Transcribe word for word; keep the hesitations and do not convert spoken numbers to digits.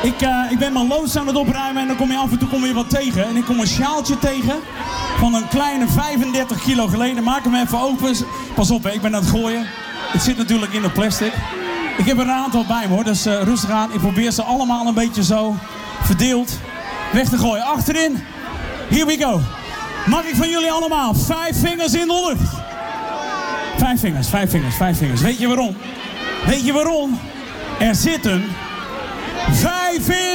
Ik, uh, ik ben mijn loods aan het opruimen en dan kom je af en toe kom je wat tegen. En ik kom een sjaaltje tegen van een kleine vijfendertig kilo geleden. Maak hem even open. Pas op, hè, ik ben aan het gooien. Het zit natuurlijk in het plastic. Ik heb er een aantal bij me hoor, dus uh, rustig aan. Ik probeer ze allemaal een beetje zo verdeeld weg te gooien. Achterin. Here we go. Mag ik van jullie allemaal vijf vingers in de lucht? Vijf vingers, vijf vingers, vijf vingers. Weet je waarom? Weet je waarom? Er zitten vijf in.